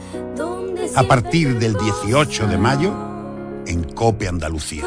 A partir del 18 de mayo, en COPE Andalucía.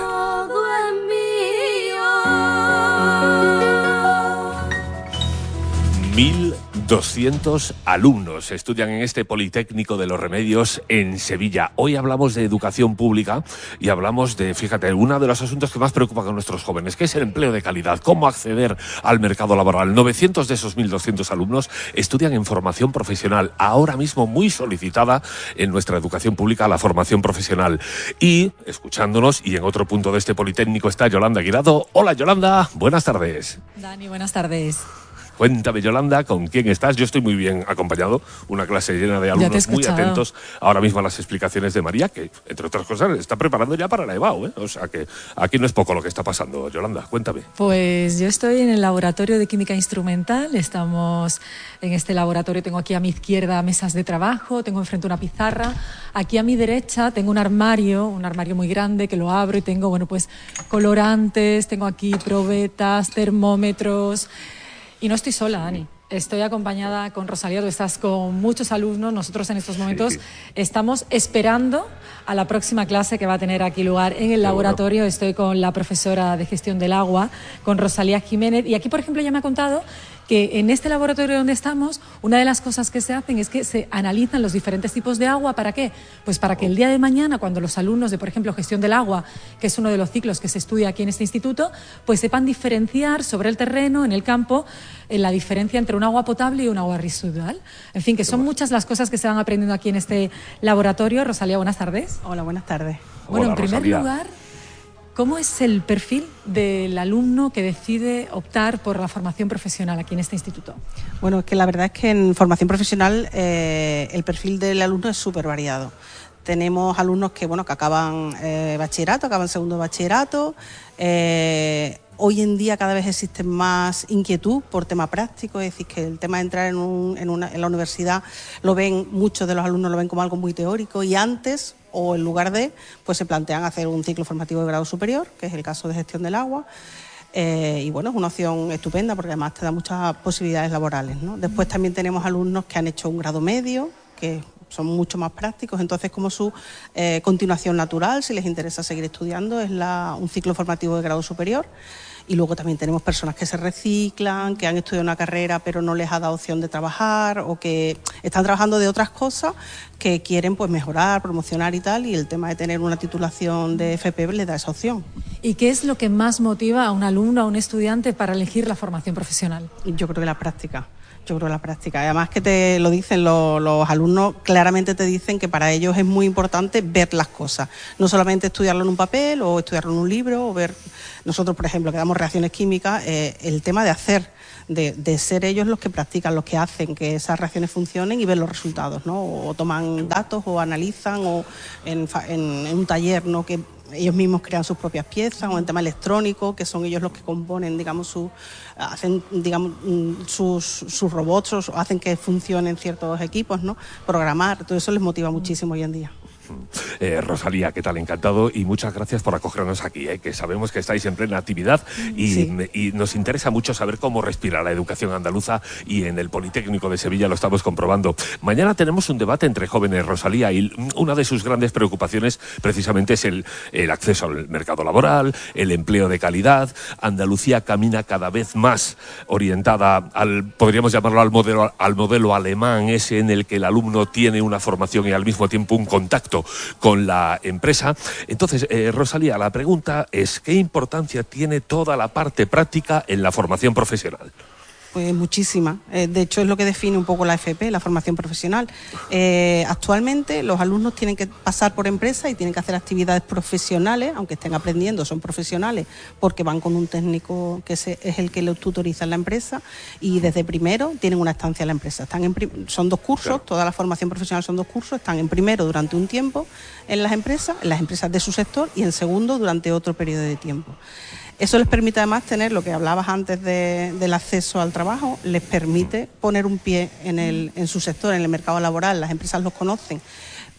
1.200 alumnos estudian en este Politécnico de los Remedios en Sevilla. Hoy hablamos de educación pública y hablamos de, fíjate, uno de los asuntos que más preocupan a nuestros jóvenes, que es el empleo de calidad, cómo acceder al mercado laboral. 900 de esos 1.200 alumnos estudian en formación profesional, ahora mismo muy solicitada en nuestra educación pública, la formación profesional. Y, escuchándonos, y en otro punto de este Politécnico está Yolanda Guirado. Hola, Yolanda, buenas tardes. Dani, buenas tardes. Cuéntame, Yolanda, ¿con quién estás? Yo estoy muy bien acompañado, una clase llena de alumnos muy atentos ahora mismo a las explicaciones de María, que, entre otras cosas, está preparando ya para la EBAU, ¿eh? O sea que aquí no es poco lo que está pasando. Yolanda, cuéntame. Pues yo estoy en el laboratorio de química instrumental, estamos en este laboratorio, tengo aquí a mi izquierda mesas de trabajo, tengo enfrente una pizarra, aquí a mi derecha tengo un armario muy grande que lo abro y tengo, bueno, pues colorantes, tengo aquí probetas, termómetros. Y no estoy sola, Dani. Estoy acompañada con Rosalía, tú estás con muchos alumnos. Nosotros en estos momentos estamos esperando a la próxima clase que va a tener aquí lugar en el laboratorio. Estoy con la profesora de gestión del agua, con Rosalía Jiménez. Y aquí, por ejemplo, ella me ha contado que en este laboratorio donde estamos, una de las cosas que se hacen es que se analizan los diferentes tipos de agua. ¿Para qué? Pues para que el día de mañana, cuando los alumnos de, por ejemplo, gestión del agua, que es uno de los ciclos que se estudia aquí en este instituto, pues sepan diferenciar sobre el terreno, en el campo, la diferencia entre un agua potable y un agua residual. En fin, que son muchas las cosas que se van aprendiendo aquí en este laboratorio. Rosalía, buenas tardes. Hola, buenas tardes. Bueno, Hola, en primer Rosalía. lugar, ¿cómo es el perfil del alumno que decide optar por la formación profesional aquí en este instituto? Bueno, es que la verdad es que en formación profesional el perfil del alumno es súper variado. Tenemos alumnos que, bueno, que acaban bachillerato, acaban segundo de bachillerato. Hoy en día cada vez existe más inquietud por tema práctico, es decir, que el tema de entrar en la universidad muchos de los alumnos lo ven como algo muy teórico, y antes, o en lugar de, pues se plantean hacer un ciclo formativo de grado superior, que es el caso de gestión del agua. Y bueno, es una opción estupenda porque además te da muchas posibilidades laborales, ¿no? Después también tenemos alumnos que han hecho un grado medio, que son mucho más prácticos, entonces como su continuación natural, si les interesa seguir estudiando, es un ciclo formativo de grado superior. Y luego también tenemos personas que se reciclan, que han estudiado una carrera pero no les ha dado opción de trabajar, o que están trabajando de otras cosas que quieren pues mejorar, promocionar y tal, y el tema de tener una titulación de FP les da esa opción. ¿Y qué es lo que más motiva a un alumno, a un estudiante para elegir la formación profesional? Yo creo que la práctica. Además que te lo dicen los alumnos, claramente te dicen que para ellos es muy importante ver las cosas, no solamente estudiarlo en un papel o estudiarlo en un libro o ver. Nosotros, por ejemplo, que damos reacciones químicas, el tema de hacer, de ser ellos los que practican, los que hacen que esas reacciones funcionen y ver los resultados, ¿no? O toman datos o analizan, o en un taller, ¿no?, que ellos mismos crean sus propias piezas, o en tema electrónico, que son ellos los que componen, digamos, hacen, digamos, sus robots, o hacen que funcionen ciertos equipos, ¿no? Programar, todo eso les motiva muchísimo hoy en día. Rosalía, ¿qué tal? Encantado y muchas gracias por acogernos aquí, que sabemos que estáis en plena actividad y nos interesa mucho saber cómo respira la educación andaluza, y en el Politécnico de Sevilla lo estamos comprobando. Mañana tenemos un debate entre jóvenes, Rosalía, y una de sus grandes preocupaciones precisamente es el acceso al mercado laboral, el empleo de calidad. Andalucía camina cada vez más orientada podríamos llamarlo al modelo alemán, ese en el que el alumno tiene una formación y al mismo tiempo un contacto con la empresa. Entonces, Rosalía, la pregunta es: ¿qué importancia tiene toda la parte práctica en la formación profesional? Pues muchísima. De hecho, es lo que define un poco la FP, la formación profesional. Actualmente los alumnos tienen que pasar por empresas y tienen que hacer actividades profesionales, aunque estén aprendiendo, son profesionales, porque van con un técnico que es el que los tutoriza en la empresa, y desde primero tienen una estancia en la empresa. Son 2 cursos, claro. Toda la formación profesional son 2 cursos, están en primero durante un tiempo en las empresas de su sector, y en segundo durante otro periodo de tiempo. Eso les permite además tener lo que hablabas antes del acceso al trabajo, les permite poner un pie en su sector, en el mercado laboral. Las empresas los conocen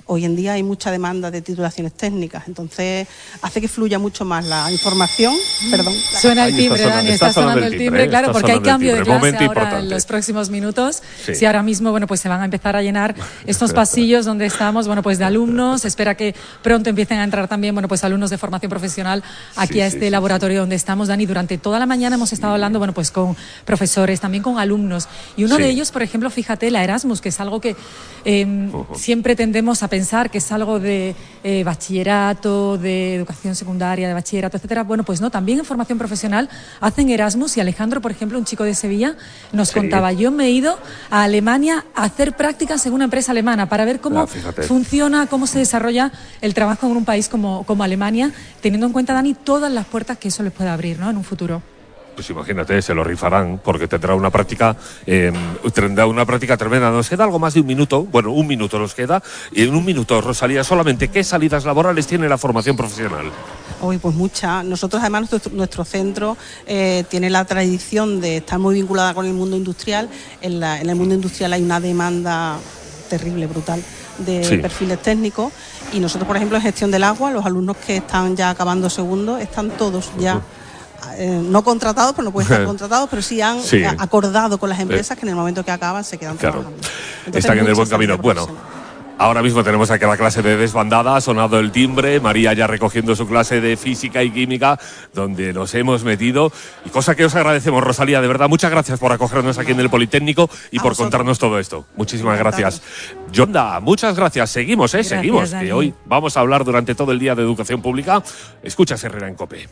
hoy en día hay mucha demanda de titulaciones técnicas, entonces hace que fluya mucho más la información. Perdón. Suena el timbre, Dani, está sonando el timbre, claro, porque hay cambio de clase ahora importante. en los próximos minutos. Sí. Si ahora mismo, bueno, pues se van a empezar a llenar estos pasillos donde estamos, bueno, pues de alumnos. Espera que pronto empiecen a entrar también, bueno, pues alumnos de formación profesional aquí a este laboratorio donde estamos, Dani. Durante toda la mañana hemos estado hablando, bueno, pues con profesores, también con alumnos. Y uno de ellos, por ejemplo, fíjate, la Erasmus, que es algo que siempre tendemos a pensar que es algo de bachillerato, de educación secundaria, de bachillerato, etcétera. Bueno, pues no, también en formación profesional hacen Erasmus, y Alejandro, por ejemplo, un chico de Sevilla, nos contaba: yo me he ido a Alemania a hacer prácticas en una empresa alemana para ver cómo funciona, cómo se desarrolla el trabajo en un país como Alemania, teniendo en cuenta, Dani, todas las puertas que eso les puede abrir, ¿no?, en un futuro. Pues imagínate, se lo rifarán, porque tendrá una práctica tremenda. Nos queda algo más de un minuto, bueno, un minuto nos queda, y en un minuto, Rosalía, solamente, ¿qué salidas laborales tiene la formación profesional? Hoy, pues muchas. Nosotros, además, nuestro centro tiene la tradición de estar muy vinculada con el mundo industrial. En el mundo industrial hay una demanda terrible, brutal, de perfiles técnicos, y nosotros, por ejemplo, en gestión del agua, los alumnos que están ya acabando segundo, están todos ya no contratados, pero no pueden estar contratados, pero sí han acordado con las empresas que en el momento que acaban se quedan trabajando. Entonces, están en el buen camino. Bueno, ahora mismo tenemos aquí la clase de desbandada, ha sonado el timbre, María ya recogiendo su clase de física y química, donde nos hemos metido, y cosa que os agradecemos, Rosalía, de verdad, muchas gracias por acogernos aquí en el Politécnico y por contarnos todo esto. Muchísimas gracias. Yolanda, muchas gracias. Seguimos, seguimos, Dani, que hoy vamos a hablar durante todo el día de educación pública. Escuchas Herrera en COPE.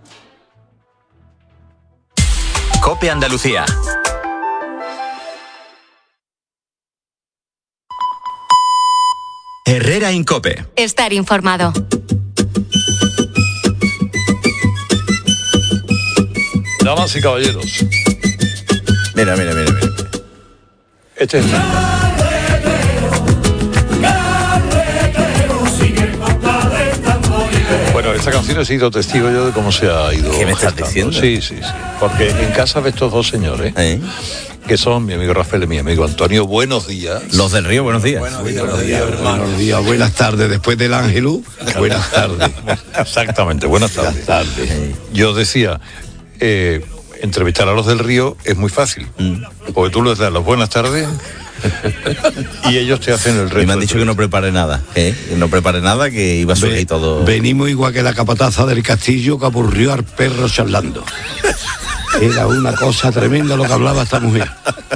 COPE Andalucía. Herrera en COPE. Estar informado. Damas y caballeros. Mira. Este es Bueno, esta canción he sido testigo yo de cómo se ha ido. ¿Qué me estás diciendo? Sí. Porque en casa de estos dos señores, que son mi amigo Rafael y mi amigo Antonio, buenos días. Los del Río, buenos días. Buenos días, hermano. Buenos días, buenas tardes. Después del Ángelus, buenas tardes. Exactamente, buenas tardes. Yo decía, entrevistar a los del Río es muy fácil, porque tú les das las buenas tardes y ellos te hacen el resto. Y me han dicho que no prepare nada, que no prepare nada, que iba a subir todo. Venimos igual que la capataza del castillo que aburrió al perro charlando. Era una cosa tremenda lo que hablaba esta mujer.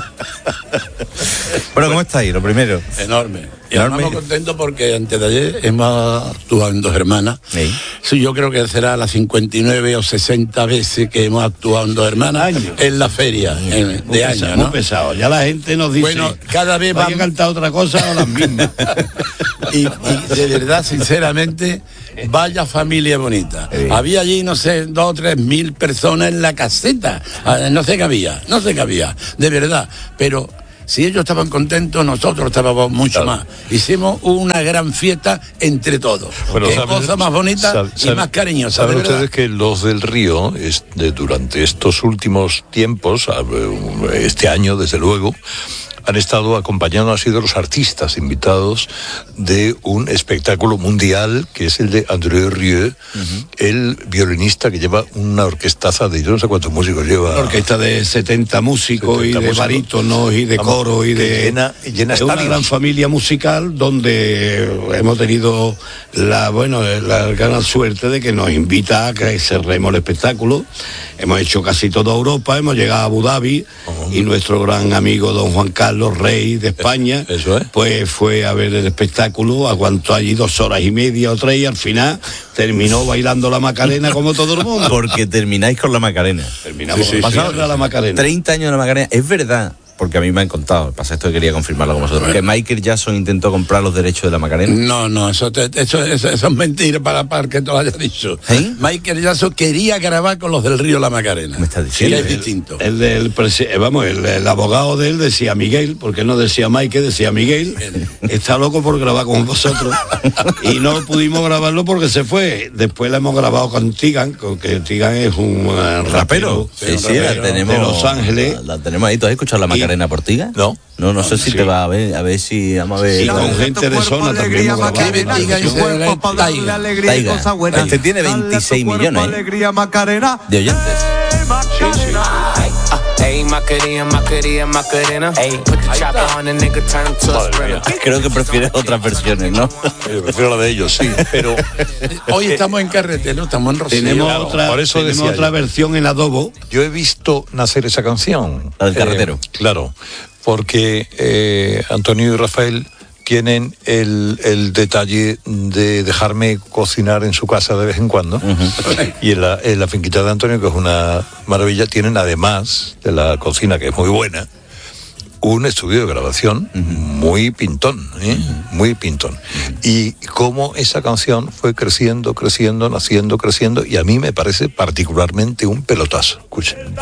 Bueno, ¿cómo estáis? Lo primero. Enorme. Y estamos contentos porque antes de ayer hemos actuado en Dos Hermanas. Sí, yo creo que será las 59 o 60 veces que hemos actuado en Dos Hermanas en la feria de años, ¿no? Muy pesado. Ya la gente nos dice, bueno, cada vez va a cantar otra cosa o las mismas. y de verdad, sinceramente, vaya familia bonita. Había allí, no sé, 2.000 o 3.000 personas en la caseta. No sé qué había, de verdad. Pero si ellos estaban contentos, nosotros estábamos mucho más. Hicimos una gran fiesta entre todos. Bueno, qué cosa más bonita y más cariñosa. Saben ustedes que los del Río, durante estos últimos tiempos, este año desde luego, han estado acompañando, han sido los artistas invitados de un espectáculo mundial que es el de André Rieu, el violinista que lleva una orquestaza de yo no sé cuántos músicos lleva. Una orquesta de 70 músicos y de barítonos y de coro y de llena una gran familia musical donde hemos tenido la gran suerte de que nos invita a que cerremos el espectáculo. Hemos hecho casi toda Europa, hemos llegado a Abu Dhabi y nuestro gran amigo don Juan Carlos, rey de España, pues fue a ver el espectáculo, aguantó allí 2 horas y media o 3 y al final terminó bailando la Macarena como todo el mundo. Porque termináis con la Macarena. Terminamos con la Macarena. 30 años de la Macarena, es verdad. Porque a mí me han contado, pasa esto que quería confirmarlo con vosotros, que Michael Jackson intentó comprar los derechos de la Macarena. No, eso es mentira para que te lo hayas dicho. Michael Jackson quería grabar con los del Río La Macarena. Me estás diciendo. Es distinto. El abogado de él decía Miguel, porque no decía Michael, decía Miguel. Está loco por grabar con vosotros. Y no pudimos grabarlo porque se fue. Después la hemos grabado con Tigan, que Tigan es un rapero. Sí, la tenemos de Los Ángeles. La tenemos ahí, ¿tú has escuchado la Macarena? Macarena Portiga? No. No sé si sí. te va a ver si vamos a ver. Y con gente de zona también. Taiga. Este tiene 26 millones de oyentes. Sí, sí. Ey, Macarena. Ey, put the chopper on a nigga, turn him to a sprinter. Creo que prefieres otras versiones, ¿no? Yo prefiero la de ellos, sí, pero Hoy estamos en carretera, no estamos en Rocío. Tenemos Claro, otra, por eso tenemos decía otra yo. versión en adobo. yo he visto nacer esa canción. La del carretero. Claro, porque Antonio y Rafael tienen el detalle de dejarme cocinar en su casa de vez en cuando. Y en la finquita de Antonio, que es una maravilla, tienen además de la cocina, que es muy buena, un estudio de grabación muy pintón, muy pintón. Y cómo esa canción fue creciendo, naciendo, creciendo, y a mí me parece particularmente un pelotazo. Escuchen.